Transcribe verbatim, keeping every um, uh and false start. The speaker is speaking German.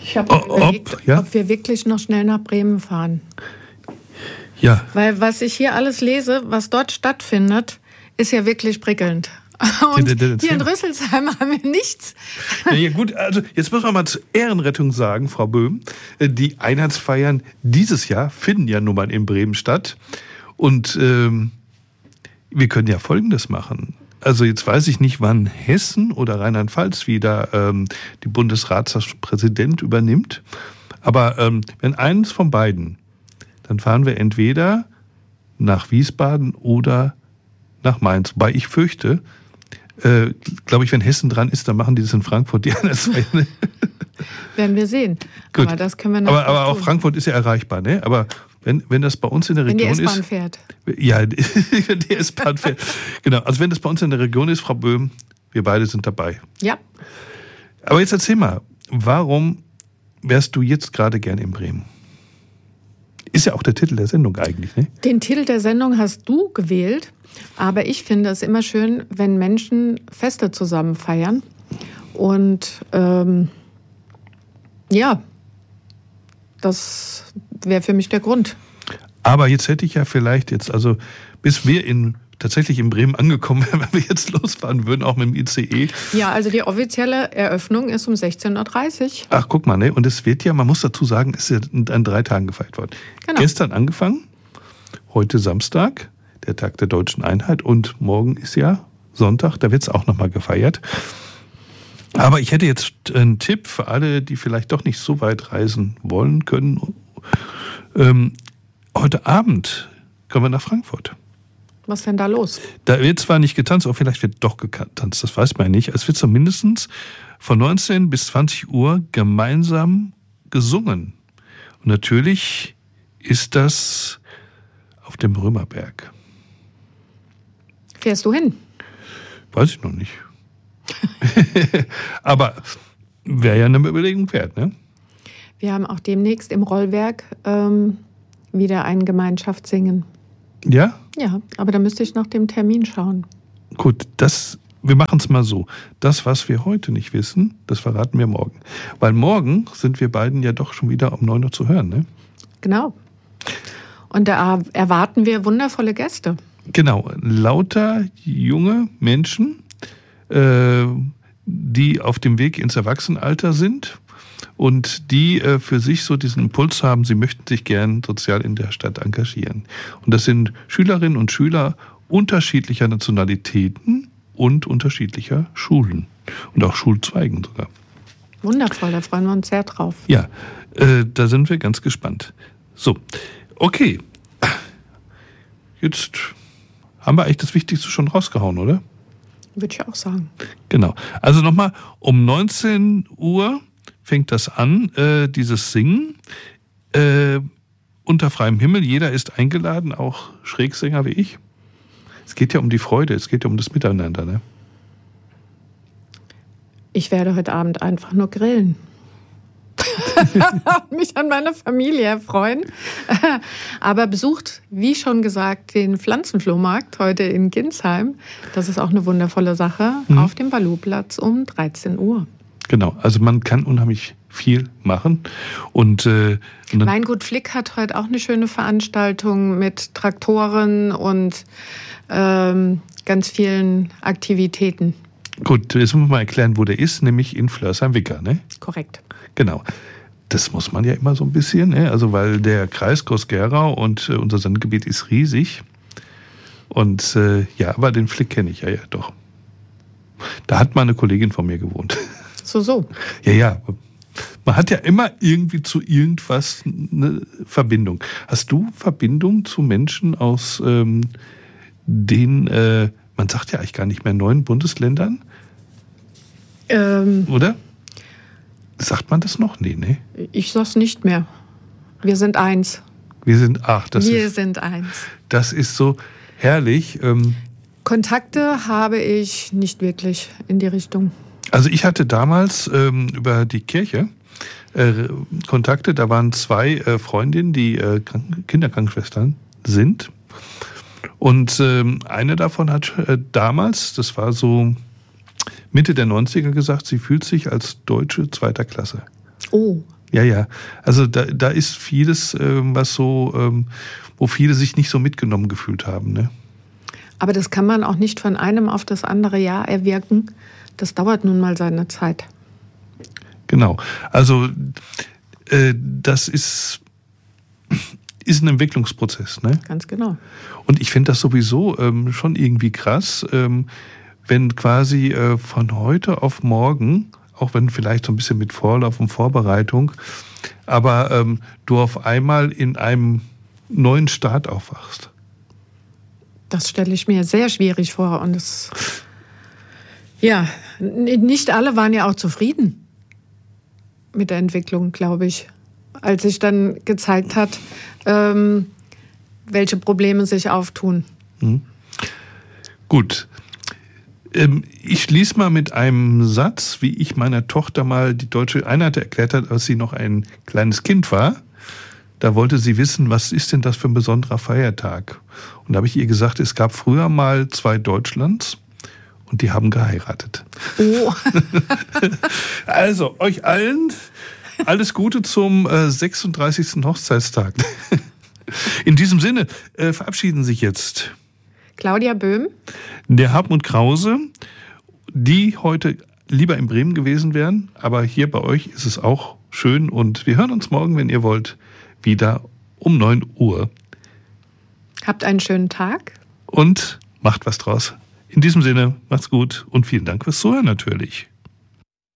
Ich habe ob, überlegt, ja? ob wir wirklich noch schnell nach Bremen fahren. Ja. Weil was ich hier alles lese, was dort stattfindet, ist ja wirklich prickelnd. Und ja, der, der, hier in Rüsselsheim haben wir nichts. Ja, ja, gut, also jetzt müssen wir mal zur Ehrenrettung sagen, Frau Böhm, die Einheitsfeiern dieses Jahr finden ja nun mal in Bremen statt. Und ähm, wir können ja Folgendes machen. Also jetzt weiß ich nicht, wann Hessen oder Rheinland-Pfalz wieder ähm, die Bundesratspräsident übernimmt. Aber ähm, wenn eines von beiden, dann fahren wir entweder nach Wiesbaden oder nach Mainz. Wobei ich fürchte, äh, glaube ich, wenn Hessen dran ist, dann machen die das in Frankfurt, die Einheitsfeiern. Werden wir sehen. Gut. Aber das können wir aber, aber auch tun. Frankfurt ist ja erreichbar, ne? Aber wenn, wenn das bei uns in der Region ist... Wenn die S-Bahn fährt. Ja, wenn die S-Bahn fährt. Genau, also wenn das bei uns in der Region ist, Frau Böhm, wir beide sind dabei. Ja. Aber jetzt erzähl mal, warum wärst du jetzt gerade gern in Bremen? Ist ja auch der Titel der Sendung eigentlich, ne? Den Titel der Sendung hast du gewählt, aber ich finde es immer schön, wenn Menschen Feste zusammen feiern. Und ähm, ja, das wäre für mich der Grund. Aber jetzt hätte ich ja vielleicht jetzt, also bis wir in tatsächlich in Bremen angekommen wären, wenn wir jetzt losfahren würden, auch mit dem I C E. Ja, also die offizielle Eröffnung ist um sechzehn Uhr dreißig. Ach, guck mal, ne? Und es wird ja, man muss dazu sagen, es ist ja an drei Tagen gefeiert worden. Genau. Gestern angefangen, heute Samstag, der Tag der Deutschen Einheit, und morgen ist ja Sonntag, da wird es auch nochmal gefeiert. Aber ich hätte jetzt einen Tipp für alle, die vielleicht doch nicht so weit reisen wollen können. Ähm, heute Abend kommen wir nach Frankfurt. Was ist denn da los? Da wird zwar nicht getanzt, aber vielleicht wird doch getanzt, das weiß man ja nicht. Es wird zumindest von neunzehn bis zwanzig Uhr gemeinsam gesungen. Und natürlich ist das auf dem Römerberg. Fährst du hin? Weiß ich noch nicht. Aber wäre ja eine Überlegung wert, ne? Wir haben auch demnächst im Rollwerk ähm, wieder ein Gemeinschaftssingen. Ja? Ja, aber da müsste ich nach dem Termin schauen. Gut, das, wir machen es mal so. Das, was wir heute nicht wissen, das verraten wir morgen. Weil morgen sind wir beiden ja doch schon wieder um neun Uhr zu hören, ne? Genau. Und da erwarten wir wundervolle Gäste. Genau, lauter junge Menschen, äh, die auf dem Weg ins Erwachsenenalter sind und die äh, für sich so diesen Impuls haben, sie möchten sich gern sozial in der Stadt engagieren. Und das sind Schülerinnen und Schüler unterschiedlicher Nationalitäten und unterschiedlicher Schulen und auch Schulzweigen sogar. Wundervoll, da freuen wir uns sehr drauf. Ja, äh, da sind wir ganz gespannt. So, okay. Jetzt haben wir eigentlich das Wichtigste schon rausgehauen, oder? Würde ich auch sagen. Genau. Also nochmal, um neunzehn Uhr fängt das an, äh, dieses Singen. Äh, unter freiem Himmel, jeder ist eingeladen, auch Schrägsänger wie ich. Es geht ja um die Freude, es geht ja um das Miteinander, ne? Ich werde heute Abend einfach nur grillen. Mich an meine Familie erfreuen. Aber besucht, wie schon gesagt, den Pflanzenflohmarkt heute in Ginsheim. Das ist auch eine wundervolle Sache. Mhm. Auf dem Ballouplatz um dreizehn Uhr. Genau, also man kann unheimlich viel machen. Und, äh, und dann Weingut Flick hat heute auch eine schöne Veranstaltung mit Traktoren und ähm, ganz vielen Aktivitäten. Gut, jetzt müssen wir mal erklären, wo der ist, nämlich in Flörsheim-Wicker, ne? Korrekt. Genau. Das muss man ja immer so ein bisschen, ne? Also weil der Kreis Groß-Gerau und äh, unser Sendgebiet ist riesig. Und äh, ja, aber den Flick kenne ich ja, ja doch. Da hat mal eine Kollegin von mir gewohnt. So, so. Ja, ja. Man hat ja immer irgendwie zu irgendwas eine Verbindung. Hast du Verbindung zu Menschen aus ähm, den, äh, man sagt ja eigentlich gar nicht mehr neun Bundesländern? Ähm, Oder? Sagt man das noch? Nee, ne? Ich sag's nicht mehr. Wir sind eins. Wir sind, ach, das Wir ist, sind eins. das ist so herrlich. Ähm, Kontakte habe ich nicht wirklich in die Richtung. Also ich hatte damals ähm, über die Kirche äh, Kontakte, da waren zwei äh, Freundinnen, die äh, Kranken- Kinderkrankenschwestern sind. Und ähm, eine davon hat äh, damals, das war so Mitte der neunziger, gesagt, sie fühlt sich als Deutsche zweiter Klasse. Oh. Ja, ja. Also da, da ist vieles, ähm, was so, ähm, wo viele sich nicht so mitgenommen gefühlt haben, ne? Aber das kann man auch nicht von einem auf das andere Jahr erwirken. Das dauert nun mal seine Zeit. Genau. Also äh, das ist, ist ein Entwicklungsprozess, ne? Ganz genau. Und ich finde das sowieso ähm, schon irgendwie krass, ähm, wenn quasi äh, von heute auf morgen, auch wenn vielleicht so ein bisschen mit Vorlauf und Vorbereitung, aber ähm, du auf einmal in einem neuen Staat aufwachst. Das stelle ich mir sehr schwierig vor. Und es, ja, nicht alle waren ja auch zufrieden mit der Entwicklung, glaube ich. Als sich dann gezeigt hat, ähm, welche Probleme sich auftun. Mhm. Gut. Ähm, ich schließe mal mit einem Satz, wie ich meiner Tochter mal die deutsche Einheit erklärt hat, als sie noch ein kleines Kind war. Da wollte sie wissen, was ist denn das für ein besonderer Feiertag? Und da habe ich ihr gesagt, es gab früher mal zwei Deutschlands und die haben geheiratet. Oh. Also, euch allen alles Gute zum äh, sechsunddreißigsten Hochzeitstag. In diesem Sinne äh, verabschieden sich jetzt Claudia Böhm, der Hartmut Krause, die heute lieber in Bremen gewesen wären, aber hier bei euch ist es auch schön und wir hören uns morgen, wenn ihr wollt, wieder um neun Uhr. Habt einen schönen Tag. Und macht was draus. In diesem Sinne, macht's gut und vielen Dank fürs Zuhören natürlich.